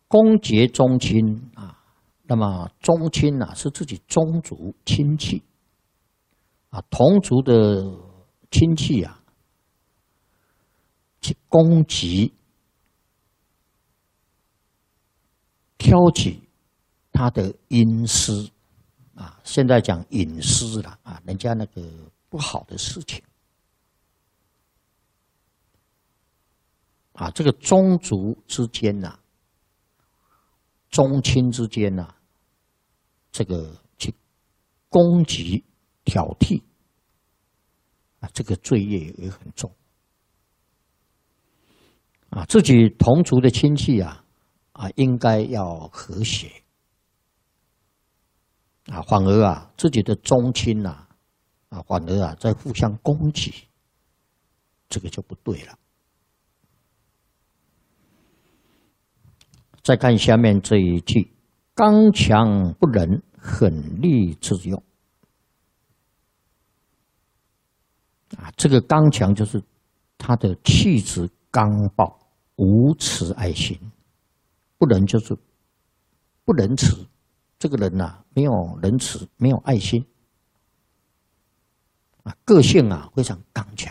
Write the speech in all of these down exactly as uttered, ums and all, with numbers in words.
公结宗亲啊，那么宗亲啊是自己宗族亲戚啊，同族的亲戚啊，去攻击、挑起他的阴私啊，现在讲隐私了啊，人家那个不好的事情啊，这个宗族之间呐、啊。宗亲之间呐、啊，这个去攻击、挑剔啊，这个罪业也很重啊。自己同族的亲戚啊，啊，应该要和谐啊，反而啊，自己的宗亲呐、啊，啊，反而啊，在互相攻击，这个就不对了。再看下面这一句：“刚强不仁，狠戾自用。”啊，这个刚强就是他的气质刚暴，无慈爱心；不仁就是不仁慈，这个人呐、啊，没有仁慈，没有爱心，啊，个性啊非常刚强，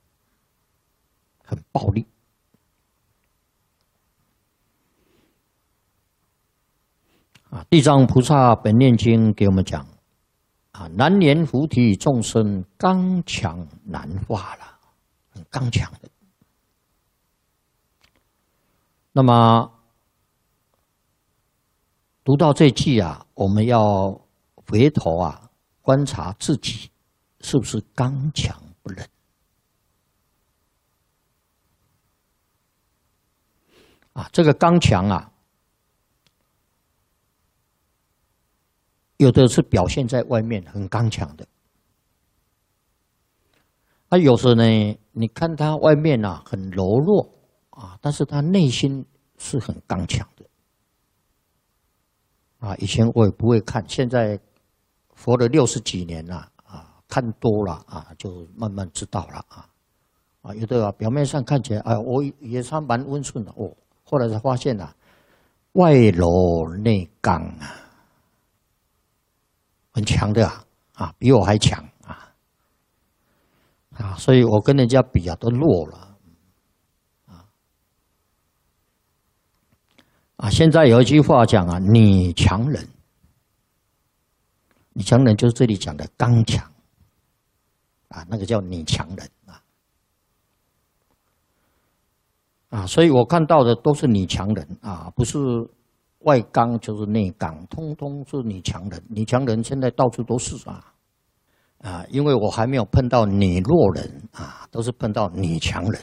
很暴力。啊，地藏菩萨本愿经给我们讲，啊，难言菩提众生刚强难化了，很刚强的。那么读到这句啊，我们要回头啊观察自己是不是刚强不仁。啊，这个刚强啊。有的是表现在外面很刚强的，啊，有时呢，你看他外面啊很柔弱啊，但是他内心是很刚强的，啊，以前我也不会看，现在活了六十几年了啊，看多了啊，就慢慢知道了啊，啊，有的啊表面上看起来啊，我也算蛮温顺的哦，后来才发现啊，外柔内刚啊。很强的啊，啊，比我还强啊，啊，所以我跟人家比啊都弱了，啊，啊，现在有一句话讲啊，女强人，女强人就是这里讲的刚强，啊，那个叫女强人啊，啊，所以我看到的都是女强人啊，不是。外刚就是内刚，通通是女强人。女强人现在到处都是啊，啊，因为我还没有碰到女弱人啊，都是碰到女强人。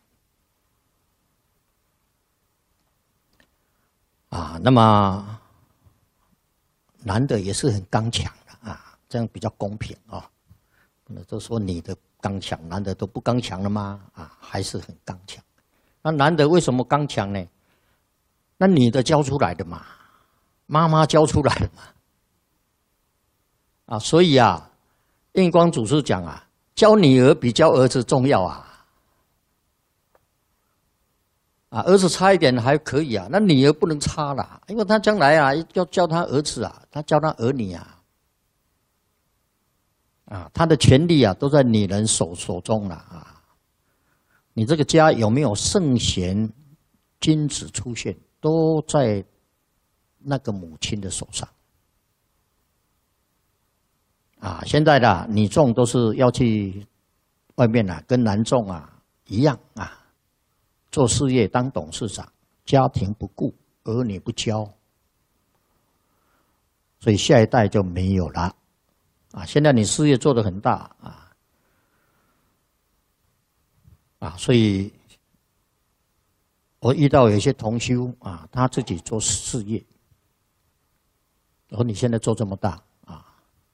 啊，那么男的也是很刚强的啊，这样比较公平啊。那都说女的刚强，男的都不刚强了吗？啊，还是很刚强。那男的为什么刚强呢？那女的教出来的嘛，妈妈教出来的嘛，啊，所以啊，印光祖师讲啊，教女儿比教儿子重要啊，啊，儿子差一点还可以啊，那女儿不能差了，因为他将来啊要教他儿子啊，他教他儿女啊，啊，他的权利啊都在女人手手中了啊，你这个家有没有圣贤君子出现？都在那个母亲的手上啊！现在的女众都是要去外面啊，跟男众啊一样啊，做事业当董事长，家庭不顾，儿女不教，所以下一代就没有了啊！现在你事业做得很大啊啊，所以。我遇到有些同修啊，他自己做事业，我说你现在做这么大啊，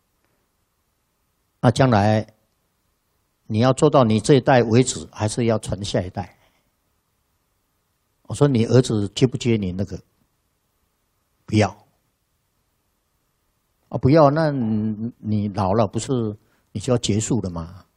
那将来你要做到你这一代为止，还是要传下一代？我说你儿子接不接你那个？不要啊，不要，那你老了不是你就要结束了吗？